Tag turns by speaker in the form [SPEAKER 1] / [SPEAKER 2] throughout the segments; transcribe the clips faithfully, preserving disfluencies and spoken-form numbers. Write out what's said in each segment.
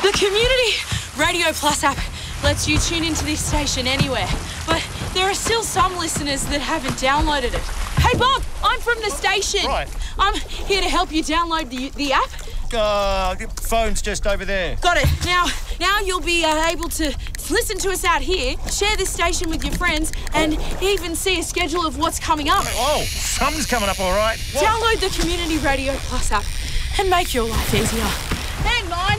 [SPEAKER 1] The Community Radio Plus app lets you tune into this station anywhere, but there are still some listeners that haven't downloaded it. Hey Bob, I'm from the station.
[SPEAKER 2] Right.
[SPEAKER 1] I'm here to help you download the the app.
[SPEAKER 2] Uh, the phone's just over there.
[SPEAKER 1] Got it. Now, now you'll be uh, able to listen to us out here, share this station with your friends, and even see a schedule of what's coming up.
[SPEAKER 2] Oh, something's coming up all right. What?
[SPEAKER 1] Download the Community Radio Plus app and make your life easier. Hang on.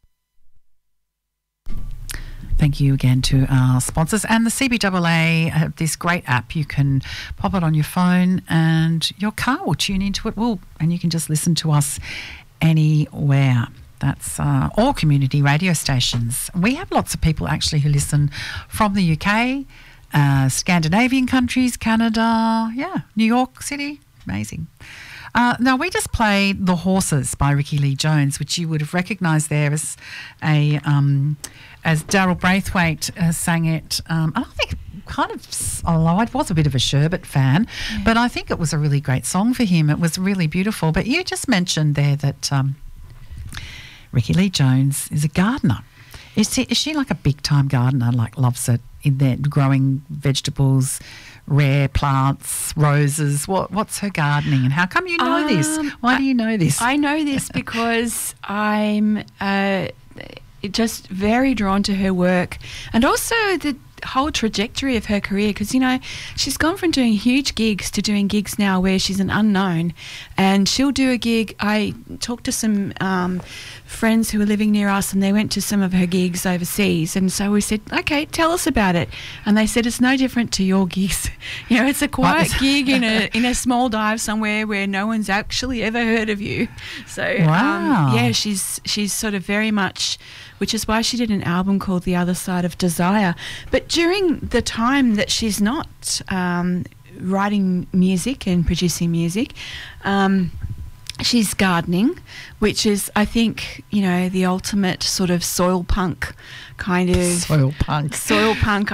[SPEAKER 3] Thank you again to our sponsors. And the C B A A have this great app. You can pop it on your phone and your car will tune into it, will, and you can just listen to us anywhere. That's uh, all community radio stations. We have lots of people actually who listen from the U K, uh, Scandinavian countries, Canada, yeah, New York City. Amazing. Uh, now, we just played The Horses by Ricky Lee Jones, which you would have recognised there as a um, as Daryl Braithwaite uh, sang it. Um, and I think kind of, although I was a bit of a Sherbet fan, yeah. but I think it was a really great song for him. It was really beautiful. But you just mentioned there that um, Ricky Lee Jones is a gardener. Is she, is she like a big-time gardener, like loves it in there, growing vegetables, rare plants, roses? What What's her gardening and how come you know um, this? Why
[SPEAKER 4] I,
[SPEAKER 3] do you know this?
[SPEAKER 4] I know this because I'm uh, just very drawn to her work and also the whole trajectory of her career because, you know, she's gone from doing huge gigs to doing gigs now where she's an unknown and she'll do a gig. I talked to some um, friends who were living near us and they went to some of her gigs overseas and so we said, okay, tell us about it. And they said it's no different to your gigs. You know, it's a quiet gig in a in a small dive somewhere where no one's actually ever heard of you. So,
[SPEAKER 3] wow.
[SPEAKER 4] um, yeah, she's she's sort of very much, which is why she did an album called The Other Side of Desire. But during the time that she's not um, writing music and producing music, um, she's gardening, which is, I think, you know, the ultimate sort of soil punk kind of...
[SPEAKER 3] Soil punk.
[SPEAKER 4] Soil punk